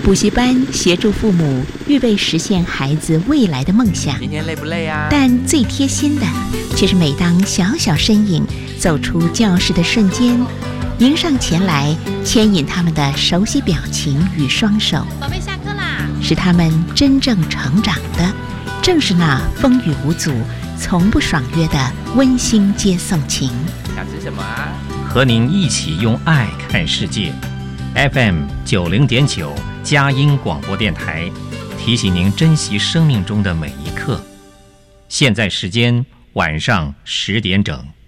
补习班协助父母预备实现孩子未来的梦想。 今天累不累啊？ 但最贴心的，却是每当小小身影走出教室的瞬间，迎上前来牵引他们的熟悉表情与双手。 宝贝，下课啦！ 使他们真正成长的，正是那风雨无阻、从不爽约的温馨接送情。 想吃什么啊？ 和您一起用爱看世界。FM 90.9佳音广播电台提醒您珍惜生命中的每一刻。现在时间晚上10点整。